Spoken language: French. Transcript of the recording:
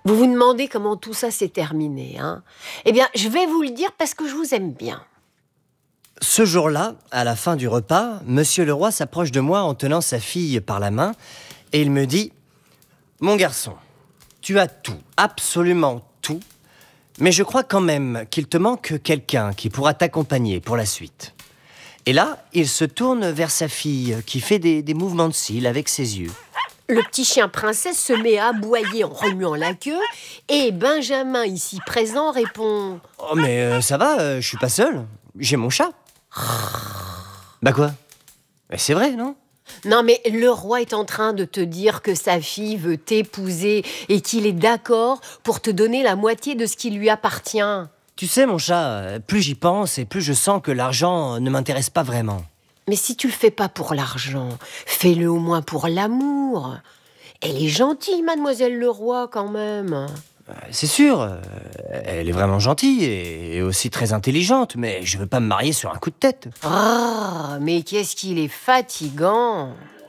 Vous vous demandez comment tout ça s'est terminé, hein? Eh bien, je vais vous le dire parce que je vous aime bien. Ce jour-là, à la fin du repas, Monsieur le Roi s'approche de moi en tenant sa fille par la main et il me dit « Mon garçon, tu as tout, absolument tout, mais je crois quand même qu'il te manque quelqu'un qui pourra t'accompagner pour la suite. » Et là, il se tourne vers sa fille qui fait des mouvements de cils avec ses yeux. Le petit chien princesse se met à aboyer en remuant la queue et Benjamin, ici présent, répond « Oh mais ça va, je suis pas seul, j'ai mon chat. » Bah quoi? Mais c'est vrai, non? Non mais le roi est en train de te dire que sa fille veut t'épouser et qu'il est d'accord pour te donner la moitié de ce qui lui appartient. Tu sais, mon chat, plus j'y pense et plus je sens que l'argent ne m'intéresse pas vraiment. Mais si tu le fais pas pour l'argent, fais-le au moins pour l'amour. Elle est gentille, mademoiselle le roi, quand même. C'est sûr, elle est vraiment gentille et aussi très intelligente, mais je veux pas me marier sur un coup de tête. Ah, mais qu'est-ce qu'il est fatigant!